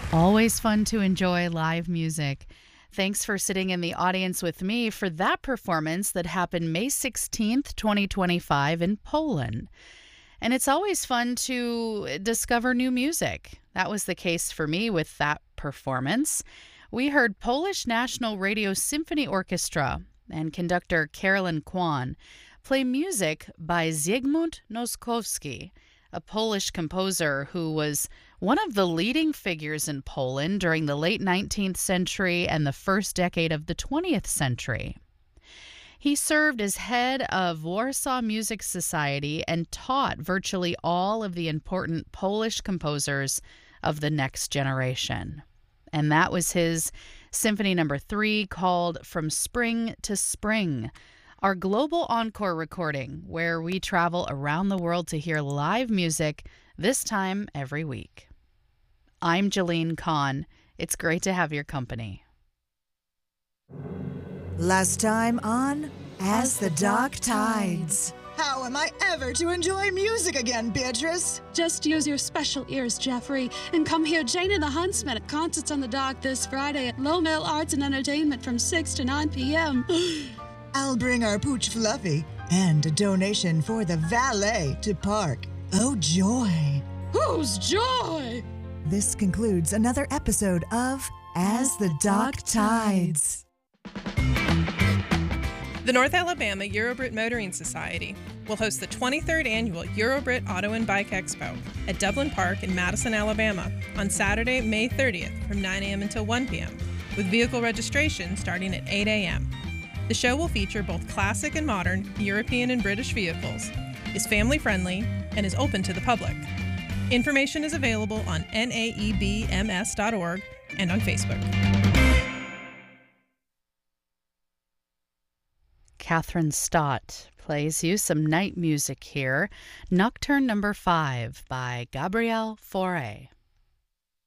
Always fun to enjoy live music. Thanks for sitting in the audience with me for that performance that happened May 16th, 2025 in Poland. And it's always fun to discover new music. That was the case for me with that performance. We heard Polish National Radio Symphony Orchestra and conductor Karolyn Kwan play music by Zygmunt Noskowski, a Polish composer who was one of the leading figures in Poland during the late 19th century and the first decade of the 20th century. He served as head of Warsaw Music Society and taught virtually all of the important Polish composers of the next generation. And that was his Symphony No. 3 called From Spring to Spring, our global encore recording where we travel around the world to hear live music, this time every week. I'm Jalene Kahn. It's great to have your company. Last time on As the Dock Tides. How am I ever to enjoy music again, Beatrice? Just use your special ears, Jeffrey, and come hear Jane and the Huntsman at Concerts on the Dock this Friday at Low Mill Arts and Entertainment from 6 to 9 p.m. I'll bring our pooch Fluffy and a donation for the valet to park. Oh, joy. Whose joy? This concludes another episode of As the Dock Tides. The North Alabama Eurobrit Motoring Society will host the 23rd Annual Eurobrit Auto and Bike Expo at Dublin Park in Madison, Alabama on Saturday, May 30th from 9 a.m. until 1 p.m., with vehicle registration starting at 8 a.m. The show will feature both classic and modern European and British vehicles, is family-friendly, and is open to the public. Information is available on naebms.org and on Facebook. Catherine Stott plays you some night music here. Nocturne No. 5 by Gabriel Fauré.